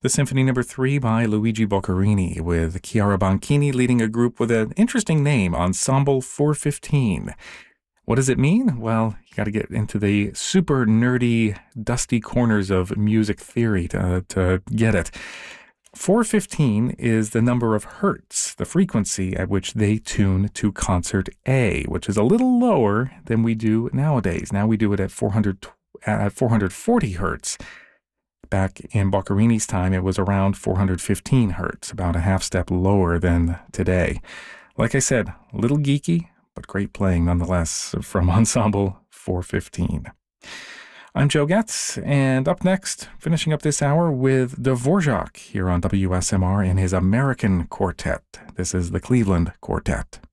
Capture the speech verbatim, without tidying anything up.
The Symphony Number Three by Luigi Boccherini, with Chiara Bonchini leading a group with an interesting name, Ensemble four fifteen. What does it mean? Well, you got to get into the super nerdy, dusty corners of music theory to, to get it. four fifteen is the number of hertz, the frequency at which they tune to concert A, which is a little lower than we do nowadays. Now we do it at four hundred, at four hundred forty hertz. Back in Boccherini's time, it was around four hundred fifteen hertz, about a half step lower than today. Like I said, a little geeky, but great playing nonetheless from Ensemble four fifteen. I'm Joe Getz, and up next, finishing up this hour with Dvorak here on W S M R in his American Quartet. This is the Cleveland Quartet.